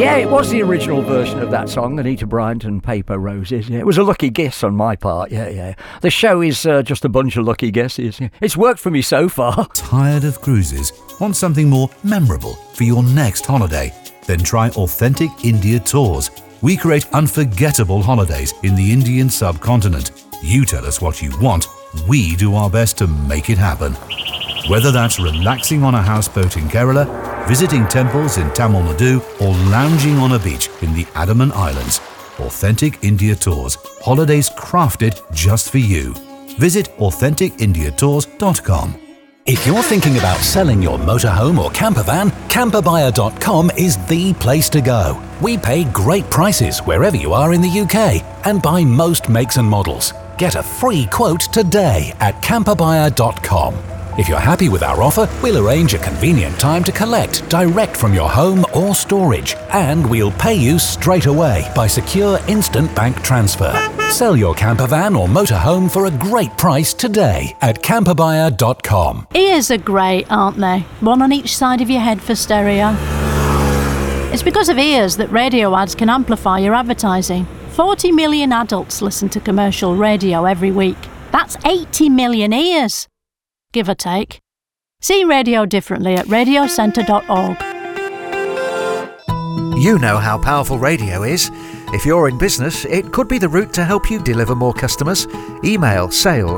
Yeah, it was the original version of that song, Anita Bryant and Paper Roses. Yeah, it was a lucky guess on my part, yeah. The show is just a bunch of lucky guesses. It's worked for me so far. Tired of cruises? Want something more memorable for your next holiday? Then try Authentic India Tours. We create unforgettable holidays in the Indian subcontinent. You tell us what you want, we do our best to make it happen. Whether that's relaxing on a houseboat in Kerala, visiting temples in Tamil Nadu, or lounging on a beach in the Andaman Islands, Authentic India Tours. Holidays crafted just for you. Visit AuthenticIndiaTours.com. If you're thinking about selling your motorhome or campervan, camperbuyer.com is the place to go. We pay great prices wherever you are in the UK and buy most makes and models. Get a free quote today at camperbuyer.com. If you're happy with our offer, we'll arrange a convenient time to collect direct from your home or storage, and we'll pay you straight away by secure instant bank transfer. Sell your campervan or motorhome for a great price today at camperbuyer.com. Ears are great, aren't they? One on each side of your head for stereo. It's because of ears that radio ads can amplify your advertising. 40 million adults listen to commercial radio every week. That's 80 million ears, give or take. See radio differently at radiocentre.org. You know how powerful radio is. If you're in business, it could be the route to help you deliver more customers. Email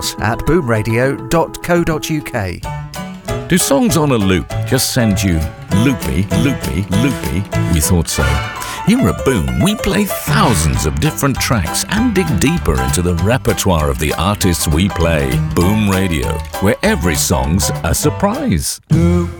sales@boomradio.co.uk. Do songs on a loop just send you loopy, loopy, loopy? We thought so. Here at Boom, we play thousands of different tracks and dig deeper into the repertoire of the artists we play. Boom Radio, where every song's a surprise. Loop.